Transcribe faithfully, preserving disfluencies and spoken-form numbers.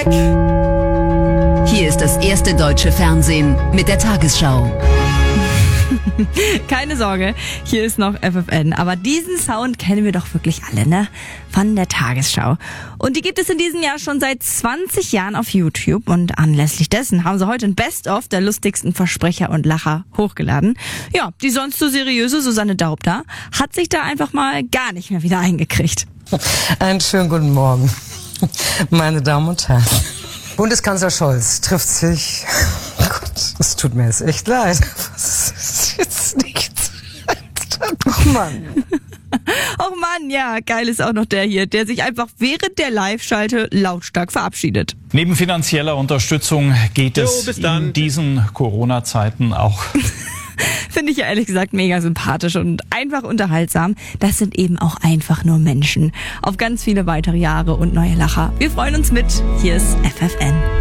weg! Hier ist das erste deutsche Fernsehen mit der Tagesschau. Keine Sorge, hier ist noch F F N. Aber diesen Sound kennen wir doch wirklich alle, ne? Von der Tagesschau. Und die gibt es in diesem Jahr schon seit zwanzig Jahren auf YouTube. Und anlässlich dessen haben sie heute ein Best-of der lustigsten Versprecher und Lacher hochgeladen. Ja, die sonst so seriöse Susanne Daubner hat sich da einfach mal gar nicht mehr wieder eingekriegt. Einen schönen guten Morgen, meine Damen und Herren. Bundeskanzler Scholz trifft sich... Oh Gott, es tut mir jetzt echt leid. Was ist jetzt nichts? Oh Mann. Oh Mann, ja, geil ist auch noch der hier, der sich einfach während der Live-Schalte lautstark verabschiedet. Neben finanzieller Unterstützung geht Jo, es bis dann. in diesen Corona-Zeiten auch... Finde ich ja ehrlich gesagt mega sympathisch und einfach unterhaltsam. Das sind eben auch einfach nur Menschen. Auf ganz viele weitere Jahre und neue Lacher. Wir freuen uns mit. Hier ist F F N.